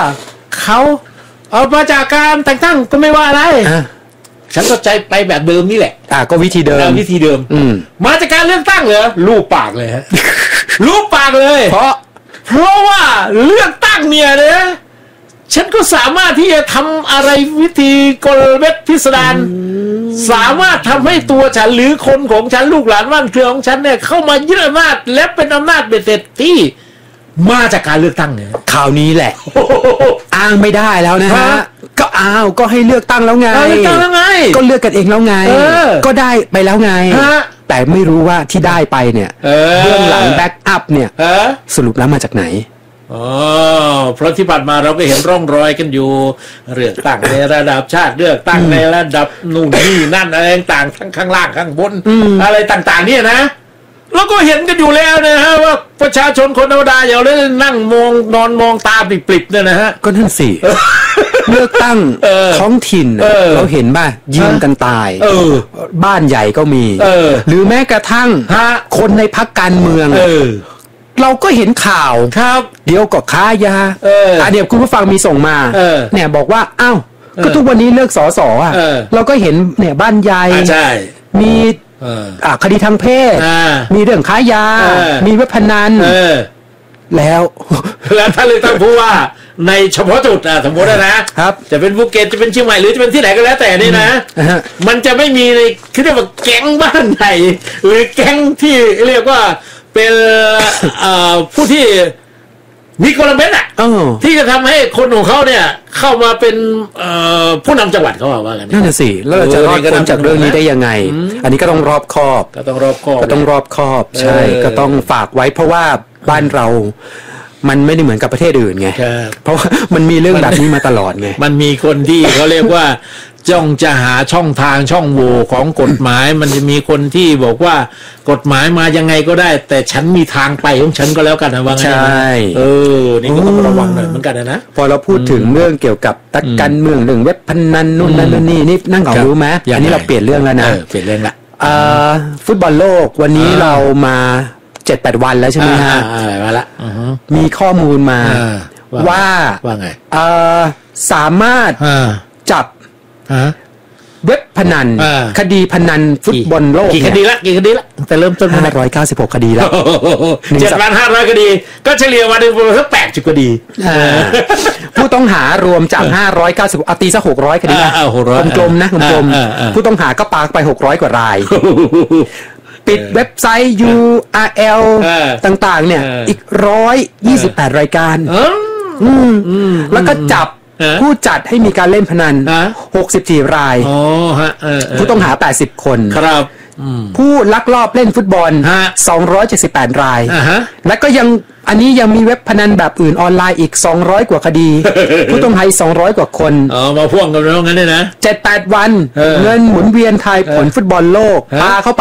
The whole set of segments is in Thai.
เขาเอามาจากการแต่งตั้งก็ไม่ว่าอะไรฉันก็ใจไปแบบเดิมนี่แหละก็วิธีเดิมมาจากการเลือกตั้งเหรอลูบปากเลยฮะลูบปากเลยเพราะว่าเลือกตั้งเนี่ยนะฉันก็สามารถที่จะทำอะไรวิธีกลเม็ดพิสดารสามารถทำให้ตัวฉันหรือคนของฉันลูกหลานบ้านเครือของฉันเนี่ยเข้ามายึดอำนาจและเป็นอำนาจเบ็ดเสร็จที่มาจากการเลือกตั้งเนี่ยข่าวนี้แหละอ้างไม่ได้แล้วนะฮะก็ให้เลือกตั้งแล้วไงก็เลือกกันเองแล้วไงก็ได้ไปแล้วไงแต่ไม่รู้ว่าที่ได้ไปเนี่ยเบื้องหลังแบ็กอัพเนี่ยสรุปแล้วมาจากไหนเพราะที่ผ่านมาเราก็เห็นร่องรอยกันอยู่เลือกตั้งในระดับชาติเลือกตั้งในระดับนู่นนี่นั่นอะไรต่างทั้งข้างล่างข้างบนอะไรต่างๆเนี่ยนะแล้วก็เห็นกันอยู่แล้วนะฮะว่าประชาชนคนธรรมดาอย่างเรานั่งมองนอนมองตาปริบๆเนี่ยนะฮะก็นั่นสิเลือกตั้งท้องถิ่นเราเห็นป่ะยิงกันตายบ้านใหญ่ก็มีหรือแม้กระทั่งคนในพรรคการเมืองเราก็เห็นข่าวครับเดี๋ยวก็ค้ายาเดี๋ยวคุณผู้ฟังมีส่งมาเนี่ยบอกว่าอ้าวก็ทุกวันนี้เลือกสสเราก็เห็นเนี่ยบ้านใหญ่มีคดีทางเพศมีเรื่องค้ายามีเว็บพนันแล้วถ้าเลยต้องพูดว่าในเฉพาะจุดสมมตินะครับจะเป็นภูเก็ตจะเป็นเชียงใหม่หรือจะเป็นที่ไหนก็แล้วแต่นี่นะมันจะไม่มีในคือเรียกว่าแก๊งบ้านไหนหรือแก๊งที่เรียกว่าเป็นผู้ที่มีกลเม็ดที่จะทำให้คนของเขาเนี่ยเข้ามาเป็นผู้นำจังหวัดเขาว่ากันนั่นสิแล้วเราจะรอดพ้นจากเรื่องนี้ได้ยังไงอันนี้ก็ต้องรอบคอบใช่ก็ต้องฝากไว้เพราะว่าบ้านเรามันไม่ได้เหมือนกับประเทศอื่นไงเพราะว่ามันมีเรื่องแบบนี้มาตลอดไงมันมีคนที่เขาเรียกว่าจ้องจะหาช่องทางช่องโหว่ของกฎหมายมันจะมีคนที่บอกว่ากฎหมายมายังไงก็ได้แต่ฉันมีทางไปของฉันก็แล้วกันนะว่างั้นใช่นี่ก็ต้องระวังหน่อยเหมือนกันนะพอเราพูดถึงเรื่องเกี่ยวกับตักการเมืองเรื่องเว็บพนันนู่นนั่นนี่นั่งเอารู้ไหมอันนี้เราเปลี่ยนเรื่องแล้วนะเปลี่ยนเรื่องละฟุตบอลโลกวันนี้เรามา7-8 วันแล้วใช่ไหมฮะมาละมีข้อมูลมาว่าไงสามารถจับเว็บพนันคดีพนันฟุตบอลโลกกี่คดีละแต่เริ่มต้น 596 คดีแล้ว 7,500 คดีก็เฉลี่ยวันหนึ่งประมาณสัก80 คดีผู้ต้องหารวมจาก596ตีซะ600 คดีนะกลมๆนะกลมๆผู้ต้องหาก็ปาไป600 กว่ารายปิดเว็บไซต์ URL ต่างๆเนี่ยอีก128 รายการแล้วก็จับผู้จัดให้มีการเล่นพนัน64 รายผู้ต้องหา80 คนครับผู้ลักลอบเล่นฟุตบอล278 รายและก็ยังอันนี้ยังมีเว็บพนันแบบอื่นออนไลน์อีก200 กว่าคดีผู้ต้องหา200 กว่าคนมาพ่วงกันแล้วงั้นเนี่ยนะ 7-8 วันเงินหมุนเวียนทายผลฟุตบอลโลกปาเข้าไป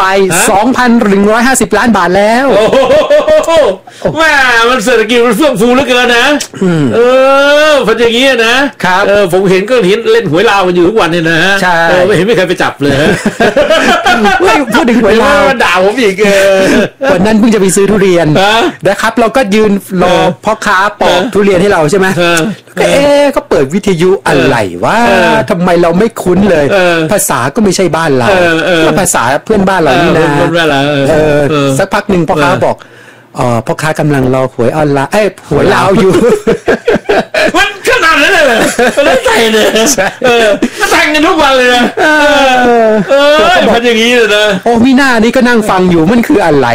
2,150 ล้านบาทแล้วแม่มันเศรษฐกิจมันเฟื่องฟูเหลือเกินนะพันอย่างงี้นะครับผมเห็นเล่นหวยลาวมันอยู่ทุกวันเนี่ยนะฮะไม่เห็นไม่เคยไปจับเลยพูดถึงหวยลาวมันด่าผมอีกวันนั้นเพิ่งจะไปซื้อทุเรียนนะครับเราก็ยืนรอพ่อค้าปอกทุเรียนให้เราใช่ไหมก็เปิดวิทยุอะไรว่าทำไมเราไม่คุ้นเลยภาษาก็ไม่ใช่บ้านเราภาษาเพื่อนบ้านเรานี่นะสักพักหนึ่งพ่อค้าบอกพ่อค้ากำลังรอหวยออนไลน์หวยลาวอยู่มันขนาดนั้นเลยไม่ใส่เลยก็แต่งกันทุกวันเลยนะมันอย่างนี้เลยนะมิน่านี่ก็นั่งฟังอยู่มันคืออะไร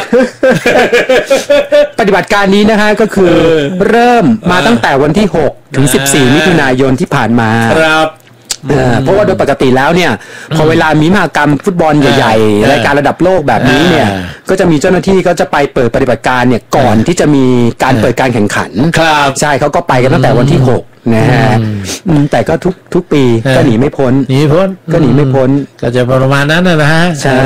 ปฏิบัติการนี้นะคะก็คือเริ่มมาตั้งแต่วันที่6 ถึง 14 มิถุนายนที่ผ่านมาครับเพราะว่าโดยปกติแล้วเนี่ยพอเวลามีมหกรรมฟุตบอลใหญ่ๆรายการระดับโลกแบบนี้เนี่ยก็จะมีเจ้าหน้าที่ก็จะไปเปิดปฏิบัติการเนี่ยก่อนที่จะมีการเปิดการแข่งขันใช่เขาก็ไปกันตั้งแต่วันที่6นะฮะแต่ก็ทุกปีก็หนีไม่พ้นก็หนีไม่พ้นก็จะประมาณนั้นนะฮะใช่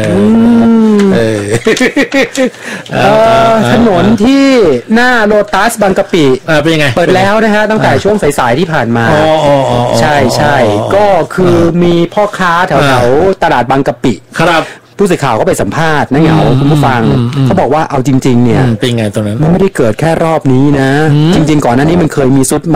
ถนนที่หน้าโลตัสบางกะปิเป็นยังไงเปิดแล้วนะฮะตั้งแต่ช่วงสายๆที่ผ่านมาใช่ก็คือมีพ่อค้าแถวๆตลาดบางกะปิครับผู้สื่อข่าวก็ไปสัมภาษณ์นะเหงาคุณผู้ฟังเขาบอกว่าเอาจริงๆเนี่ยเป็นไงตรงนั้นมันไม่ได้เกิดแค่รอบนี้นะจริงๆก่อนหน้านี้มันเคยมีซุด